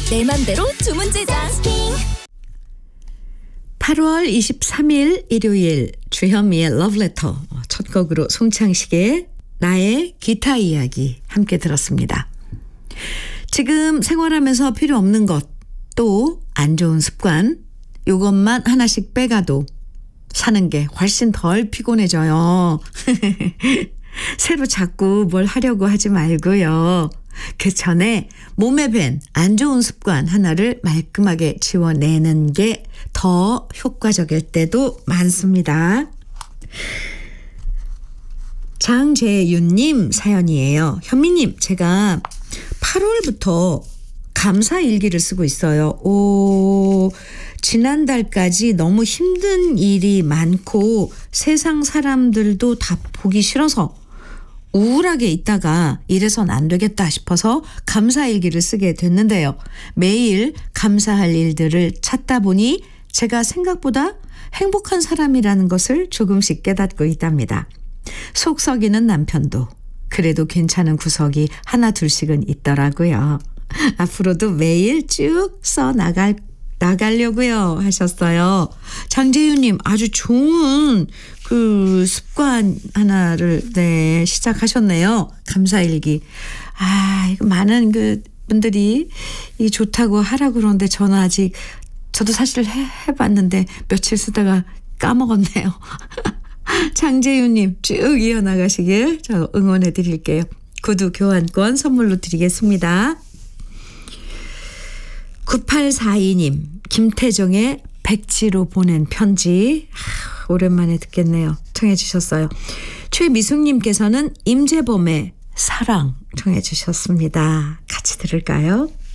내 맘대로 주문 제작. 8월 23일 일요일 주현미의 러브레터 첫 곡으로 송창식의 나의 기타 이야기 함께 들었습니다. 지금 생활하면서 필요 없는 것, 또 안 좋은 습관, 요것만 하나씩 빼가도 사는 게 훨씬 덜 피곤해져요. 새로 자꾸 뭘 하려고 하지 말고요. 그 전에 몸에 밴 안 좋은 습관 하나를 말끔하게 지워내는 게 더 효과적일 때도 많습니다. 장재윤님 사연이에요. 현미님, 제가 8월부터 감사 일기를 쓰고 있어요. 지난달까지 너무 힘든 일이 많고 세상 사람들도 다 보기 싫어서 우울하게 있다가 이래선 안 되겠다 싶어서 감사일기를 쓰게 됐는데요. 매일 감사할 일들을 찾다 보니 제가 생각보다 행복한 사람이라는 것을 조금씩 깨닫고 있답니다. 속 썩이는 남편도 그래도 괜찮은 구석이 하나 둘씩은 있더라고요. 앞으로도 매일 쭉 나가려고요 하셨어요. 장재윤님, 아주 좋은 그 습관 하나를 시작하셨네요. 감사일기. 이거 많은 그 분들이 이 좋다고 하라고 그러는데 저도 사실 해봤는데 며칠 쓰다가 까먹었네요. 장재윤님 쭉 이어나가시길 저 응원해 드릴게요. 구두 교환권 선물로 드리겠습니다. 9842님, 김태정의 백지로 보낸 편지. 오랜만에 듣겠네요. 청해 주셨어요. 최미숙님께서는 임재범의 사랑 청해 주셨습니다. 같이 들을까요?